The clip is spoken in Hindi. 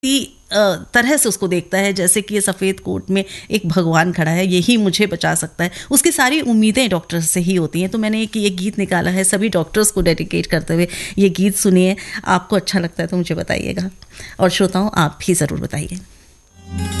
तरह से उसको देखता है, जैसे कि ये सफ़ेद कोट में एक भगवान खड़ा है, यही मुझे बचा सकता है। उसकी सारी उम्मीदें डॉक्टर से ही होती हैं। तो मैंने ये गीत निकाला है सभी डॉक्टर्स को डेडिकेट करते हुए। ये गीत सुनिए, आपको अच्छा लगता है तो मुझे बताइएगा, और श्रोताओं आप भी ज़रूर बताइए।